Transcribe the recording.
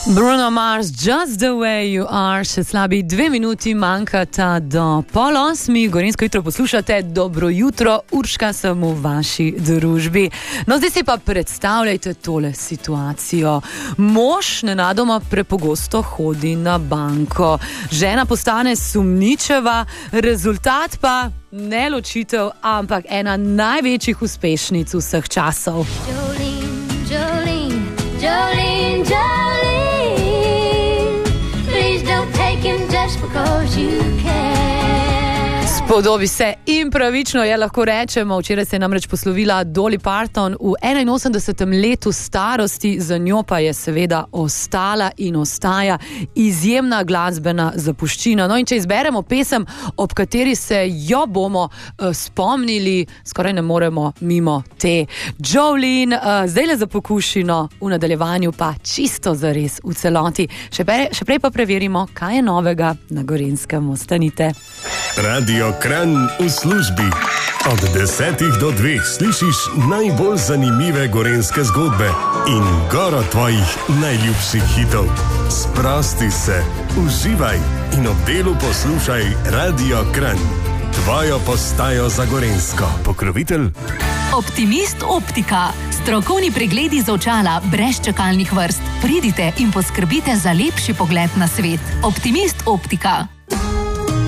Bruno Mars, Just the way you are. Še slabi 2 minuti manjkata do 7:30. Gorenjsko jutro poslušate. Dobro jutro, Urška sem v vaši družbi. No, zdaj si pa predstavljajte tole situacijo. Mož nenadoma prepogosto hodi na banko. Žena postane sumničeva, rezultat pa ne ločitev, ampak ena največjih uspešnic vseh časov. Spodobi se in pravično je, lahko rečemo. Včeraj se je namreč poslovila Dolly Parton v 81. letu starosti, za njo pa je seveda ostala in ostaja izjemna glasbena zapuščina. No, in če izberemo pesem, ob kateri se jo bomo spomnili, skoraj ne moremo mimo te. Jolene, zdaj le za pokušino, v nadaljevanju pa čisto zares v celoti. Še prej pa preverimo, kaj je novega na Gorenjskem. Ostanite. Radio Kranj v službi. Od 10 do 2 slišiš najbolj zanimive gorenjske zgodbe in goro tvojih najljubših hitov. Sprosti se, uživaj in ob delu poslušaj Radio Kranj. Tvojo postajo za Gorenjsko. Pokrovitelj Optimist Optika. Strokovni pregledi z očala brez čakalnih vrst. Pridite in poskrbite za lepši pogled na svet. Optimist Optika.